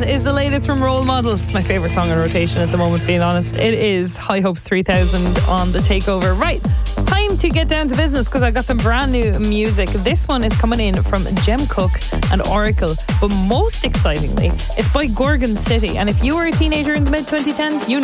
That is the latest from Role Model. It's my favourite song in rotation at the moment, being honest. It is High Hopes 3000 on The Takeover. Right, time to get down to business because I've got some brand new music. This one is coming in from Jem Cook and Oracle, but most excitingly, it's by Gorgon City. And if you were a teenager in the mid-2010s, you know